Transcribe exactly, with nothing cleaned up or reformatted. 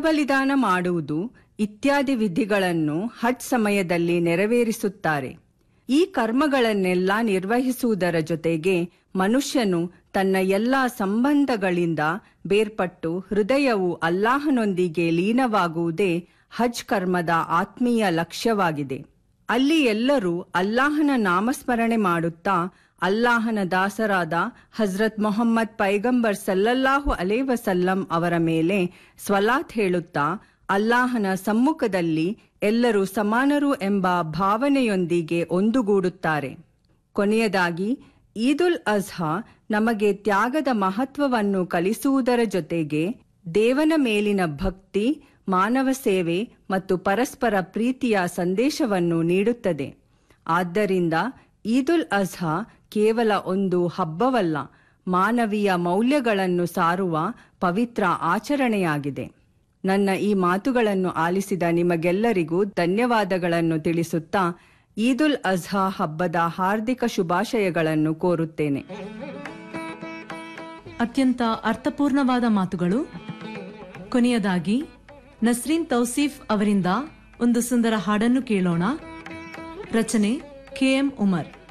ಮೃಗಬಲಿದಾನ ಮಾಡುವುದು ಇತ್ಯಾದಿ ವಿಧಿಗಳನ್ನು ಹಜ್ ಸಮಯದಲ್ಲಿ ನೆರವೇರಿಸುತ್ತಾರೆ. ಈ ಕರ್ಮಗಳನ್ನೆಲ್ಲ ನಿರ್ವಹಿಸುವುದರ ಜೊತೆಗೆ ಮನುಷ್ಯನು ತನ್ನ ಎಲ್ಲಾ ಸಂಬಂಧಗಳಿಂದ ಬೇರ್ಪಟ್ಟು ಹೃದಯವು ಅಲ್ಲಾಹನೊಂದಿಗೆ ಲೀನವಾಗುವುದೇ ಹಜ್ ಕರ್ಮದ ಆತ್ಮೀಯ ಲಕ್ಷ್ಯವಾಗಿದೆ. ಅಲ್ಲಿ ಎಲ್ಲರೂ ಅಲ್ಲಾಹನ ನಾಮಸ್ಮರಣೆ ಮಾಡುತ್ತಾ ಅಲ್ಲಾಹನ ದಾಸರಾದ ಹಜರತ್ ಮೊಹಮ್ಮದ್ ಪೈಗಂಬರ್ ಸಲ್ಲಲ್ಲಾಹು ಅಲೈಹಿ ವಸಲ್ಲಂ ಅವರ ಮೇಲೆ ಸ್ವಲಾತ್ ಹೇಳುತ್ತಾ ಅಲ್ಲಾಹನ ಸಮ್ಮುಖದಲ್ಲಿ ಎಲ್ಲರೂ ಸಮಾನರು ಎಂಬ ಭಾವನೆಯೊಂದಿಗೆ ಒಂದುಗೂಡುತ್ತಾರೆ. ಕೊನೆಯದಾಗಿ ಈದುಲ್ ಅಜ್ಹಾ ನಮಗೆ ತ್ಯಾಗದ ಮಹತ್ವವನ್ನು ಕಲಿಸುವುದರ ಜೊತೆಗೆ ದೇವನ ಮೇಲಿನ ಭಕ್ತಿ, ಮಾನವ ಸೇವೆ ಮತ್ತು ಪರಸ್ಪರ ಪ್ರೀತಿಯ ಸಂದೇಶವನ್ನು ನೀಡುತ್ತದೆ. ಆದ್ದರಿಂದ ಈದುಲ್ ಅಜ್ಹಾ ಕೇವಲ ಒಂದು ಹಬ್ಬವಲ್ಲ, ಮಾನವೀಯ ಮೌಲ್ಯಗಳನ್ನು ಸಾರುವ ಪವಿತ್ರ ಆಚರಣೆಯಾಗಿದೆ. ನನ್ನ ಈ ಮಾತುಗಳನ್ನು ಆಲಿಸಿದ ನಿಮಗೆಲ್ಲರಿಗೂ ಧನ್ಯವಾದಗಳನ್ನು ತಿಳಿಸುತ್ತಾ ಈದುಲ್ ಅಜ್ಹಾ ಹಬ್ಬದ ಹಾರ್ದಿಕ ಶುಭಾಶಯಗಳನ್ನು ಕೋರುತ್ತೇನೆ. ಅತ್ಯಂತ ಅರ್ಥಪೂರ್ಣವಾದ ಮಾತುಗಳು. ಕೊನೆಯದಾಗಿ ನಸ್ರೀನ್ ತೌಸೀಫ್ ಅವರಿಂದ ಒಂದು ಸುಂದರ ಹಾಡನ್ನು ಕೇಳೋಣ. ರಚನೆ ಕೆ ಎಂ ಉಮರ್.